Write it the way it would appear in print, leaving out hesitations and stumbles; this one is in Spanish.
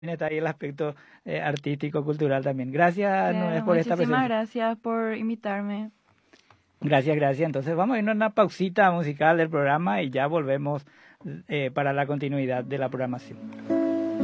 está ahí el aspecto artístico, cultural también. Gracias, Noé, por esta Muchísimas presencia. gracias por invitarme. Gracias, gracias. Entonces vamos a irnos a una pausita musical del programa y ya volvemos para la continuidad de la programación.